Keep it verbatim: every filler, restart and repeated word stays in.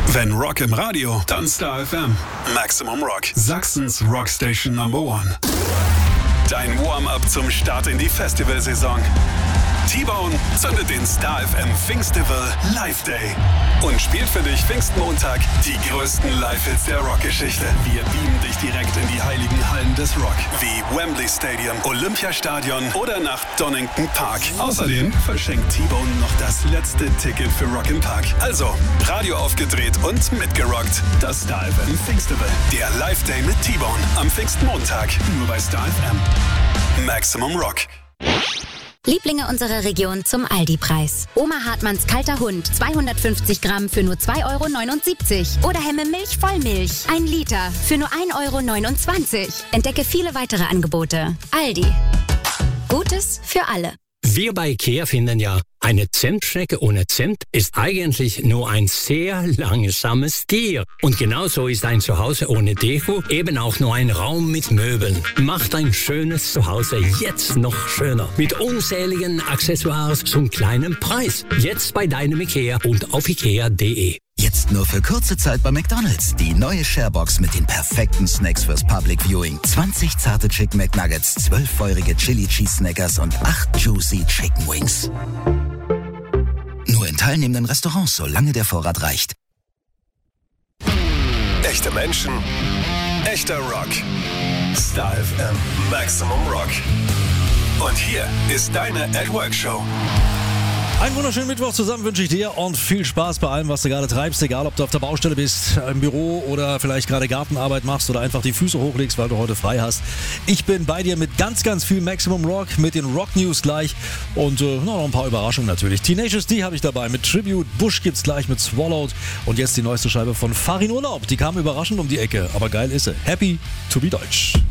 Wenn Rock im Radio, dann Star F M. Maximum Rock. Sachsens Rockstation Number One. Dein Warm-up zum Start in die Festivalsaison. T-Bone zündet den Star F M Pfingstival Live Day und spielt für dich Pfingstmontag die größten Live-Hits der Rockgeschichte. Wir beamen dich direkt in die heiligen Hallen des Rock, wie Wembley Stadium, Olympiastadion oder nach Donington Park. Außerdem verschenkt T-Bone noch das letzte Ticket für Rock im Park. Also, Radio aufgedreht und mitgerockt. Das Star F M Pfingstival. Der Live Day mit T-Bone am Pfingstmontag. Nur bei Star F M. Maximum Rock. Lieblinge unserer Region zum Aldi-Preis. Oma Hartmanns kalter Hund, zweihundertfünfzig Gramm für nur zwei Euro neunundsiebzig. Oder Hemme Milch Vollmilch, ein Liter für nur ein Euro neunundzwanzig. Entdecke viele weitere Angebote. Aldi. Gutes für alle. Wir bei IKEA finden ja, eine Zimtschnecke ohne Zimt ist eigentlich nur ein sehr langsames Tier. Und genauso ist ein Zuhause ohne Deko eben auch nur ein Raum mit Möbeln. Macht ein schönes Zuhause jetzt noch schöner. Mit unzähligen Accessoires zum kleinen Preis. Jetzt bei deinem IKEA und auf ikea punkt de. Jetzt nur für kurze Zeit bei McDonald's. Die neue Sharebox mit den perfekten Snacks fürs Public Viewing. zwanzig zarte Chicken McNuggets, zwölf feurige Chili Cheese Snackers und acht Juicy Chicken Wings. Nur in teilnehmenden Restaurants, solange der Vorrat reicht. Echte Menschen, echter Rock. Star F M Maximum Rock. Und hier ist deine At Work Show. Einen wunderschönen Mittwoch zusammen wünsche ich dir und viel Spaß bei allem, was du gerade treibst. Egal, ob du auf der Baustelle bist, im Büro oder vielleicht gerade Gartenarbeit machst oder einfach die Füße hochlegst, weil du heute frei hast. Ich bin bei dir mit ganz, ganz viel Maximum Rock, mit den Rock News gleich und äh, noch ein paar Überraschungen natürlich. Tenacious D habe ich dabei mit Tribute, Bush gibt's gleich mit Swallowed und jetzt die neueste Scheibe von Farin Urlaub. Die kam überraschend um die Ecke, aber geil ist sie. Happy to be Deutsch.